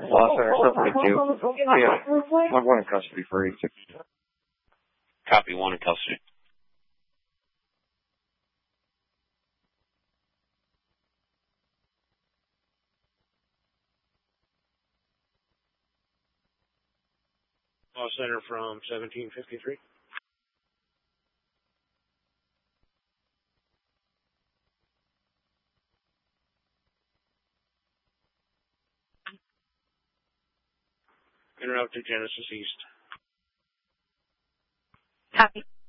Law Center 752. Yeah. One in custody for 86. Copy, one in custody. Law Center from 1753. Interrupt to Genesis East. Copy.